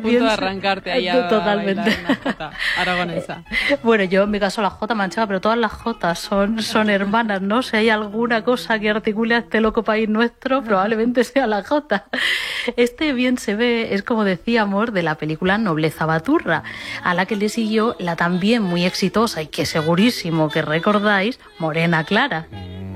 punto de arrancarte ahí a totalmente bailar una jota aragonesa. Bueno, yo en mi caso la jota manchega, pero todas las jotas son hermanas, ¿no? Si hay alguna cosa que articule a este loco país nuestro, probablemente sea la jota. Este bien se ve, es como decíamos, de la película Nobleza Baturra, a la que le siguió la también muy exitosa y que segurísimo que recordáis, Morena Clara.